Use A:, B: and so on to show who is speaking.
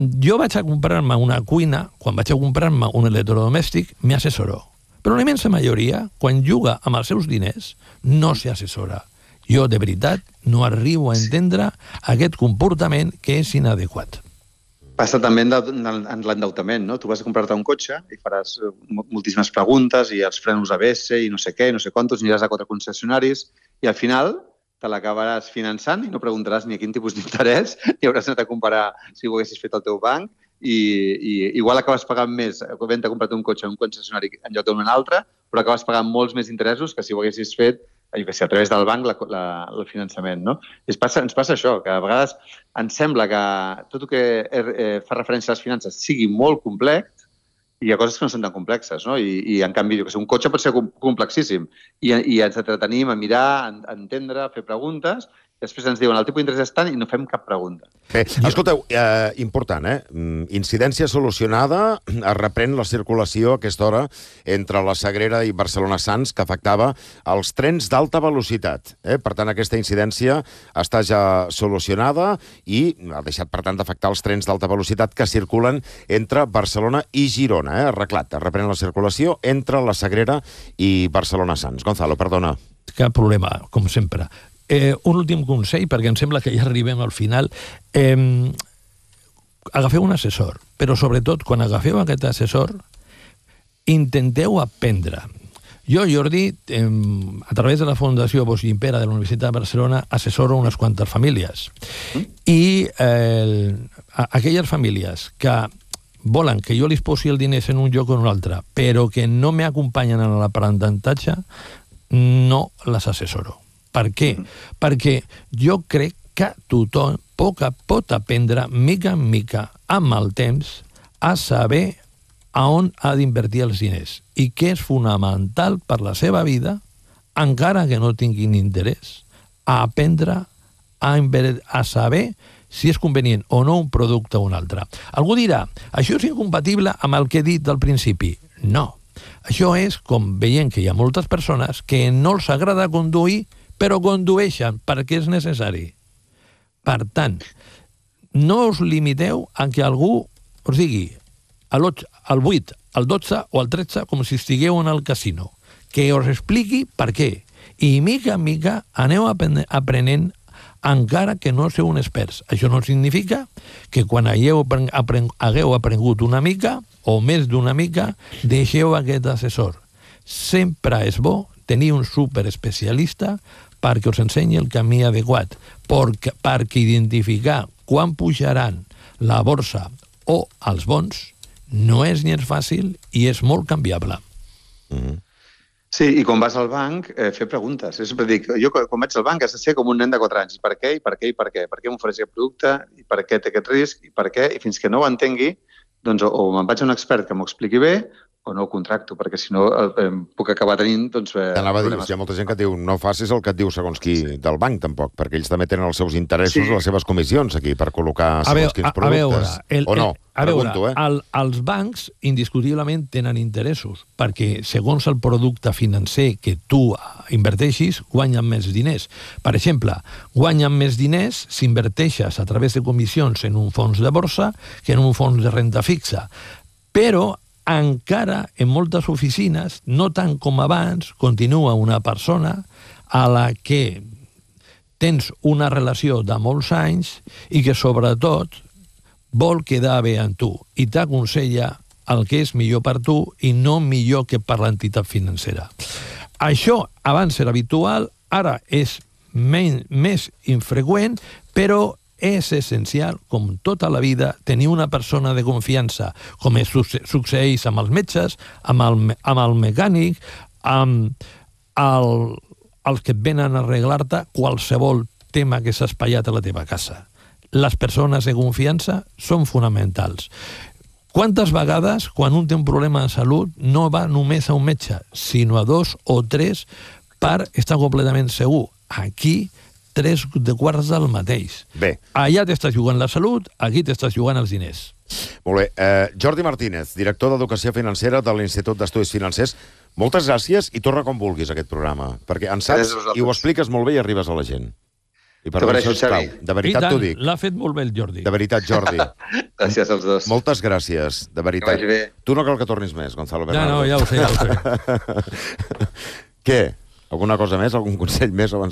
A: Jo vaig a comprar-me una cuina, quan vaig a comprar-me un electrodomèstic, m'assessoró. Però la immensa majoria, quan juga amb els seus diners, no s'assessora. Jo, de veritat, no arribo a entendre aquest comportament que és inadequat.
B: Passa també en l'endeutament, no? Tu vas a comprar-te un cotxe i faràs moltíssimes preguntes i els frenos ABS i no sé què, no sé quantos, aniràs a 4 concessionaris i al final te l'acabaràs finançant i no preguntaràs ni a quin tipus d'interès, ni hauràs anat a comparar si ho haguessis fet al teu banc i igual acabes pagant més havent-te comprat un cotxe en un concessionari en lloc d'un altre, però acabes pagant molts més interessos que si ho haguessis fet a través del banc el finançament. No? Ens passa això, que a vegades ens sembla que tot el que fa referència a les finances sigui molt complex i hi ha coses que no són tan complexes. No? I en canvi, un cotxe pot ser complexíssim i ens entretenim a mirar, a entendre, a fer preguntes. Després ens diuen el tipus d'interès és tant i no fem cap pregunta.
C: Bé, escolteu, important, incidència solucionada, es reprèn la circulació a aquesta hora entre la Sagrera i Barcelona-Sants que afectava els trens d'alta velocitat. Per tant, aquesta incidència està ja solucionada i ha deixat, per tant, d'afectar els trens d'alta velocitat que circulen entre Barcelona i Girona. Arreglat, es reprèn la circulació entre la Sagrera i Barcelona-Sants. Gonzalo, perdona.
A: Cap problema, com sempre. Un últim consell, perquè em sembla que ja arribem al final. Agafeu un assessor, però sobretot, quan agafeu aquest assessor, intenteu aprendre. Jo, Jordi, a través de la Fundació Bosch Gimpera de la Universitat de Barcelona, assessoro unes quantes famílies. I aquelles famílies que volen que jo li posi el diners en un lloc o en un altre, però que no m'acompanyen en l'aprenentatge, no les assessoro. Per què? Perquè jo crec que tothom pot aprendre mica en mica amb el temps a saber a on ha d'invertir els diners i que és fonamental per la seva vida, encara que no tinguin interès, a aprendre a saber si és convenient o no un producte o un altre. Algú dirà, això és incompatible amb el que he dit al principi. No. Això és com veient que hi ha moltes persones que no els agrada conduir però condueixen perquè és necessari. Per tant, no us limiteu a que algú us digui al 8, al 12 o al 13 com si estigueu en el casino, que us expliqui per què. I mica en mica aneu aprenent encara que no sou un experts. Això no significa que quan hagueu aprengut una mica o més d'una mica, deixeu aquest assessor. Sempre és bo tenir un superespecialista perquè us ensenyi el camí adequat, perquè identificar quan pujaran la borsa o els bons no és ni és fàcil i és molt canviable.
B: Sí, i quan vas al banc, fer preguntes. Jo sempre dic, jo quan vaig al banc has de ser com un nen de 4 anys. I per què? I per què? I per què? Per què m'ofereix aquest producte? I per què té aquest risc? I per què? I fins que no ho entengui, doncs o me'n vaig a un expert que m'ho expliqui bé o no ho contracto, perquè si no puc acabar tenint
C: T'anava a dir, hi ha molta gent que et diu no facis el que et diu segons qui del banc, tampoc, perquè ells també tenen els seus interessos, les seves comissions aquí per col·locar segons quins productes. O no? Pregunto,
A: els bancs indiscutiblement tenen interessos, perquè segons el producte financer que tu inverteixis, guanyen més diners. Per exemple, guanyen més diners si inverteixes a través de comissions en un fons de borsa que en un fons de renda fixa. Però encara en moltes oficines, no tant com abans, continua una persona a la que tens una relació de molts anys i que sobretot vol quedar bé amb tu i t'aconsella el que és millor per tu i no millor que per l'entitat financera. Això abans era habitual, ara és més infreqüent, però és essencial, com tota la vida, tenir una persona de confiança, com succeeix amb els metges, amb el mecànic, amb els que et venen a arreglar-te qualsevol tema que s'ha espatllat a la teva casa. Les persones de confiança són fonamentals. Quantes vegades, quan un té un problema de salut, no va només a un metge, sinó a 2 o 3 per estar completament segur? Aquí 3 quarts del mateix.
C: Bé.
A: Allà t'estàs jugant la salut, aquí t'estàs jugant els diners.
C: Molt bé. Jordi Martínez, director d'Educació Financera de l'Institut d'Estudis Financers. Moltes gràcies i torna com vulguis aquest programa, perquè en saps i ho expliques molt bé i arribes a la gent. I per això és clau.
B: Xavi.
C: De veritat t'ho dic.
A: L'ha fet molt bé el Jordi.
C: De veritat, Jordi.
B: Gràcies als dos.
C: Moltes gràcies, de veritat.
B: Que vagi bé.
C: Tu no cal que tornis més, Gonzalo
A: Ja
C: Bernardo.
A: no, ja ho sé.
C: Què? Alguna cosa més? Algun consell més abans